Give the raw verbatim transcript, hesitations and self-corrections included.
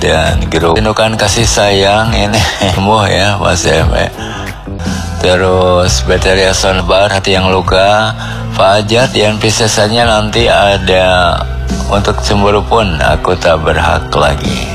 dan grup Rindukan Kasih Sayang ini sembuh ya Mas Eme. Terus Bateria Sonbar, Hati Yang Luka, Fajar yang pisahnya nanti ada untuk Cemburu Pun Aku Tak Berhak Lagi.